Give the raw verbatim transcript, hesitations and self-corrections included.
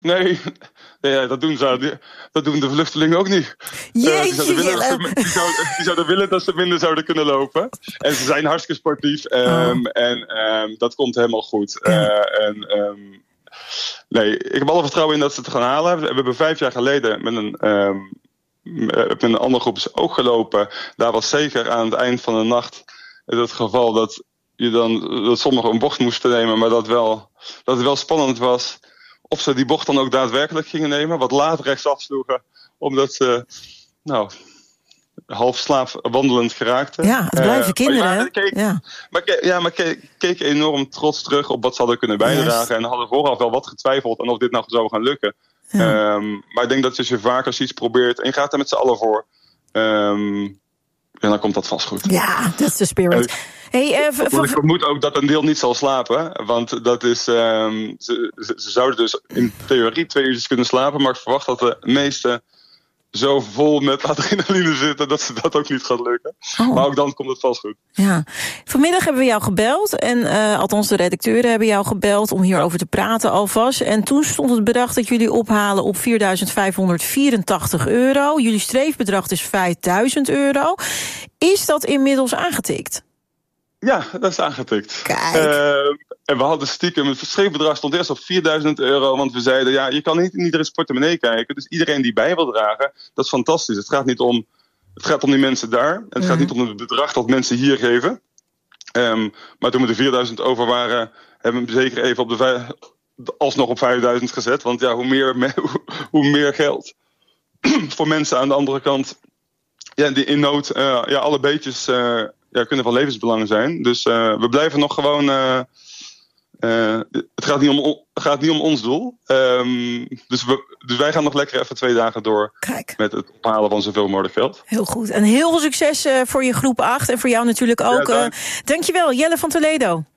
Nee, nee, dat doen ze. Dat doen de vluchtelingen ook niet. Jeetje, uh, die, zouden willen Jelle. ze, die, zouden, die zouden willen dat ze minder zouden kunnen lopen. En ze zijn hartstikke sportief. Um, Oh. En um, dat komt helemaal goed. Uh, Ja. en, um, nee, ik heb alle vertrouwen in dat ze het gaan halen. We hebben vijf jaar geleden met een, um, met een andere groep ook gelopen. Daar was zeker aan het eind van de nacht het geval dat je dan dat sommigen een bocht moesten nemen, maar dat, wel, dat het wel spannend was of ze die bocht dan ook daadwerkelijk gingen nemen. Wat later rechtsaf sloegen, omdat ze nou, half slaapwandelend geraakten. Ja, het blijven Uh, kinderen, maar, hè? ja, keek, Ja. maar, ke- ja, maar ke- keken enorm trots terug op wat ze hadden kunnen bijdragen. Juist. En hadden vooraf wel wat getwijfeld aan of dit nou zou gaan lukken. Ja. Um, maar ik denk dat als je vaker iets probeert en je gaat er met z'n allen voor, um, ja, dan komt dat vast goed. Ja, dat is de spirit. Hey, uh, v- Want ik v- vermoed ook dat een deel niet zal slapen. Want dat is, um, ze, ze, ze zouden dus in theorie twee uurtjes kunnen slapen. Maar ik verwacht dat de meesten zo vol met adrenaline zitten dat ze dat ook niet gaat lukken. Oh. Maar ook dan komt het vast goed. Ja. Vanmiddag hebben we jou gebeld. En uh, althans, de redacteuren hebben jou gebeld om hierover te praten alvast. En toen stond het bedrag dat jullie ophalen op vierduizend vijfhonderdvierentachtig euro. Jullie streefbedrag is vijfduizend euro. Is dat inmiddels aangetikt? Ja, dat is aangetikt. Kijk. Uh, en we hadden stiekem, het streefbedrag stond eerst op vierduizend euro. Want we zeiden, ja, je kan niet in iedere portemonnee kijken. Dus iedereen die bij wil dragen, dat is fantastisch. Het gaat niet om, het gaat om die mensen daar. En het Mm-hmm. gaat niet om het bedrag dat mensen hier geven. Um, maar toen we de vierduizend over waren, hebben we hem zeker even op de vijf, alsnog op vijfduizend gezet. Want ja, hoe meer, me, hoe, hoe meer geld voor mensen aan de andere kant, ja, die in nood, uh, ja, alle beetjes uh, ja, kunnen van levensbelang zijn. Dus uh, we blijven nog gewoon. Uh, uh, het gaat niet om, gaat niet om ons doel. Um, dus, we, dus wij gaan nog lekker even twee dagen door. Kijk. Met het ophalen van zoveel mogelijk geld. Heel goed. En heel veel succes uh, voor je groep acht en voor jou natuurlijk ook. Ja, dank. uh, dankjewel, Jelle van Toledo.